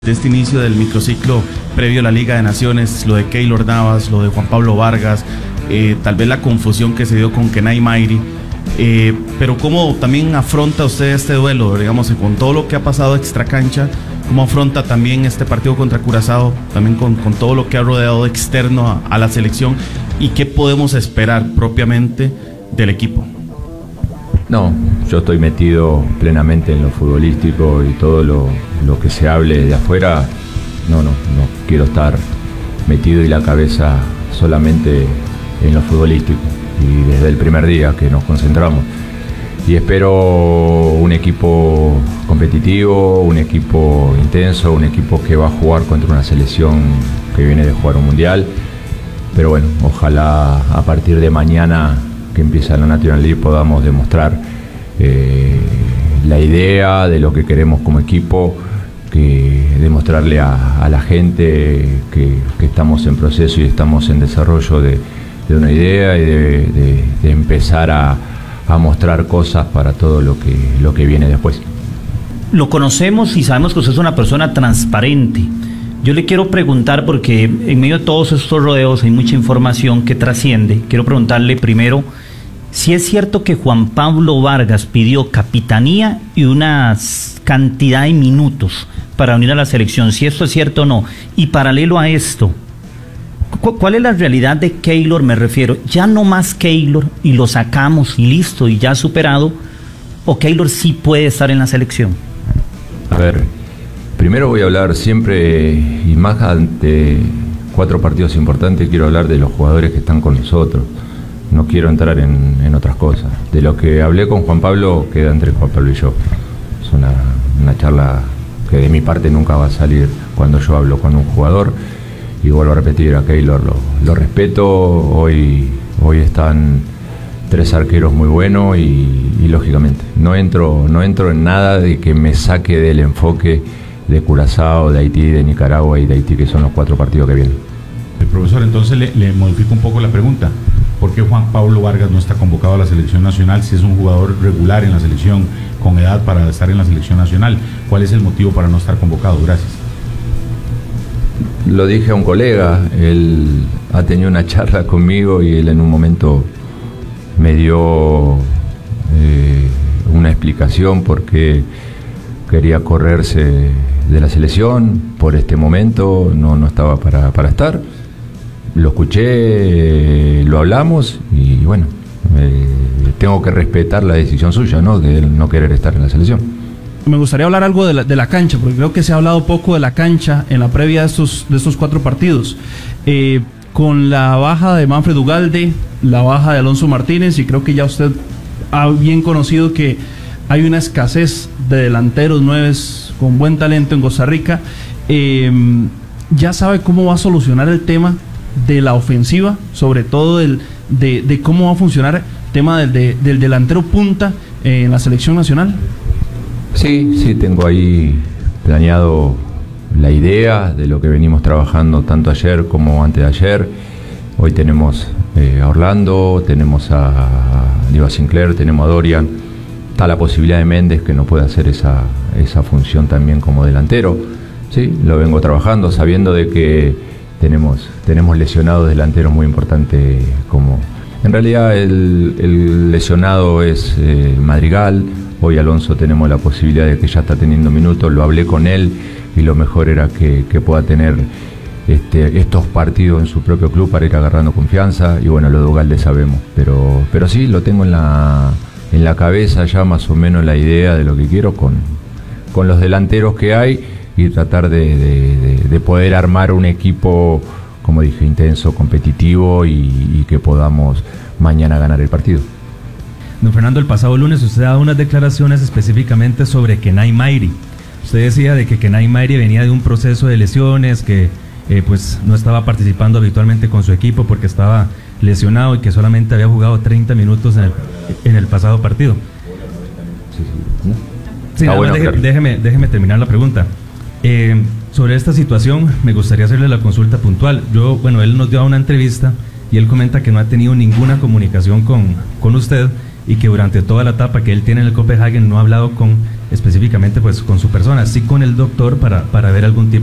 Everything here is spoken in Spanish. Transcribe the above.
De este inicio del microciclo previo a la Liga de Naciones, lo de Keylor Navas, lo de Juan Pablo Vargas, tal vez la confusión que se dio con Kenay Mayri, pero ¿cómo también afronta usted este duelo, digamos, con todo lo que ha pasado extra cancha? ¿Cómo afronta también este partido contra Curazao, también con todo lo que ha rodeado externo a la selección? ¿Y qué podemos esperar propiamente del equipo? No, yo estoy metido plenamente en lo futbolístico y todo lo que se hable de afuera, no quiero estar metido y la cabeza solamente en lo futbolístico. Y desde el primer día que nos concentramos. Y espero un equipo competitivo, un equipo intenso, un equipo que va a jugar contra una selección que viene de jugar un mundial. Pero bueno, ojalá a partir de mañana que empieza la National League podamos demostrar la idea de lo que queremos como equipo, que demostrarle a la gente que estamos en proceso y estamos en desarrollo de una idea y de empezar a mostrar cosas para todo lo que viene después. Lo conocemos y sabemos que usted es una persona transparente. Yo le quiero preguntar, porque en medio de todos estos rodeos hay mucha información que trasciende. Quiero preguntarle primero si es cierto que Juan Pablo Vargas pidió capitanía y una cantidad de minutos para unir a la selección, si esto es cierto o no. Y paralelo a esto, ¿cuál es la realidad de Keylor? Me refiero, ya no más Keylor y lo sacamos y listo y ya superado, o Keylor sí puede estar en la selección. A ver, primero voy a hablar siempre, y más ante 4 partidos importantes, quiero hablar de los jugadores que están con nosotros. No quiero entrar en otras cosas. De lo que hablé con Juan Pablo, queda entre Juan Pablo y yo. Es una charla que de mi parte nunca va a salir cuando yo hablo con un jugador. Y vuelvo a repetir, a Keylor lo respeto. Hoy están 3 arqueros muy buenos y lógicamente no entro en nada de que me saque del enfoque de Curazao, de Haití, de Nicaragua y de Haití, que son los 4 partidos que vienen. El profesor, entonces le modifico un poco la pregunta. ¿Por qué Juan Pablo Vargas no está convocado a la selección nacional si es un jugador regular en la selección, con edad para estar en la selección nacional? ¿Cuál es el motivo para no estar convocado? Gracias. Lo dije a un colega, él ha tenido una charla conmigo y él en un momento me dio una explicación por qué quería correrse de la selección. Por este momento no estaba para estar. Lo escuché, lo hablamos y bueno, tengo que respetar la decisión suya, ¿no? De él no querer estar en la selección. Me gustaría hablar algo de la cancha, porque creo que se ha hablado poco de la cancha en la previa de estos 4 partidos. Con la baja de Manfred Ugalde, la baja de Alonso Martínez, y creo que ya usted ha bien conocido que hay una escasez de delanteros 9 con buen talento en Costa Rica. ¿Ya sabe cómo va a solucionar el tema de la ofensiva, sobre todo de cómo va a funcionar el tema del delantero punta en la selección nacional? Sí, tengo ahí planeado la idea de lo que venimos trabajando tanto ayer como antes de ayer. Hoy tenemos a Orlando, tenemos a Sinclair, tenemos a Dorian. Está la posibilidad de Méndez, que no puede hacer esa función también como delantero. Sí, lo vengo trabajando sabiendo de que tenemos lesionados delanteros muy importantes, como en realidad el lesionado es Madrigal. Hoy Alonso tenemos la posibilidad de que ya está teniendo minutos, lo hablé con él y lo mejor era que pueda tener estos partidos en su propio club para ir agarrando confianza. Y bueno, lo de Ugalde sabemos, pero sí, lo tengo en la cabeza ya más o menos la idea de lo que quiero con los delanteros que hay y tratar de poder armar un equipo, como dije, intenso, competitivo y que podamos mañana ganar el partido. Don Fernando, el pasado lunes usted ha dado unas declaraciones específicamente sobre Kenay Mayri. Usted decía de que Kenay Mayri venía de un proceso de lesiones, que pues no estaba participando habitualmente con su equipo porque estaba lesionado y que solamente había jugado 30 minutos en el pasado partido. Sí, bueno, déjeme terminar la pregunta. Sobre esta situación me gustaría hacerle la consulta puntual. Él nos dio una entrevista y él comenta que no ha tenido ninguna comunicación con usted y que durante toda la etapa que él tiene en el Copenhagen no ha hablado con específicamente pues con su persona, sí con el doctor para ver algún tipo